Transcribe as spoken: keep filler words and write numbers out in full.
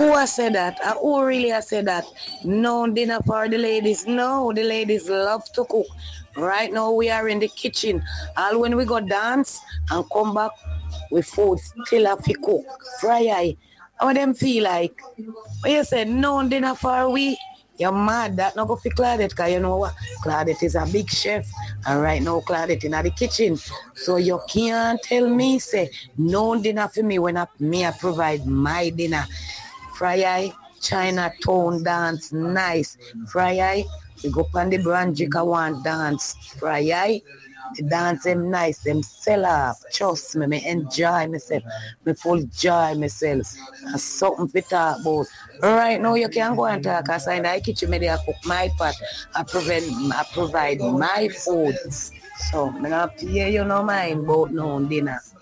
Who has said that? Uh, who really has said that? No dinner for the ladies. No, the ladies love to cook. Right now we are in the kitchen. All when we go dance and come back with food still have to cook. Fry eye. How them feel like? When you say no dinner for we, you're mad that not go for Claudette, because you know what? Claudette is a big chef. And right now Claudette in the kitchen. So you can't tell me, say, no dinner for me when I, me I provide my dinner. Fry eye, Chinatown dance, nice. Fry eye, we go on the Branjika one dance. Fry eye, the dance them nice, them sell off. Trust me, me enjoy myself. Me full joy myself. And something to talk about. Right now you can go and talk as I in the kitchen, me I cook my pot. I provide, I provide my food. So me not pay you no mind about no dinner.